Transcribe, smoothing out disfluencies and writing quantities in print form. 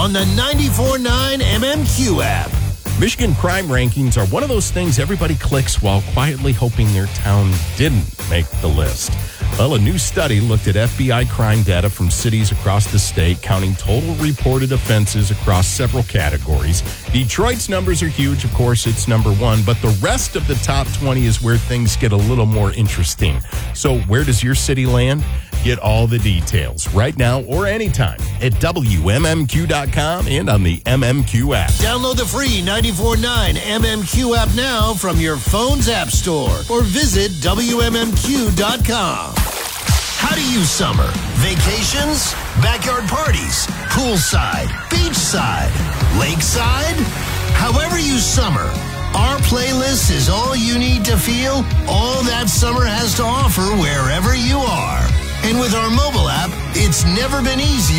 on the 94.9 MMQ app. Michigan crime rankings are one of those things everybody clicks while quietly hoping their town didn't make the list. Well, a new study looked at FBI crime data from cities across the state, counting total reported offenses across several categories. Detroit's numbers are huge. Of course, it's number one, but the rest of the top 20 is where things get a little more interesting. So where does your city land? Get all the details right now or anytime at WMMQ.com and on the MMQ app. Download the free 94.9 MMQ app now from your phone's app store or visit WMMQ.com. How do you summer? Vacations? Backyard parties? Poolside? Beachside? Lakeside? However you summer, our playlist is all you need to feel all that summer has to offer wherever you are. And with our mobile app, it's never been easier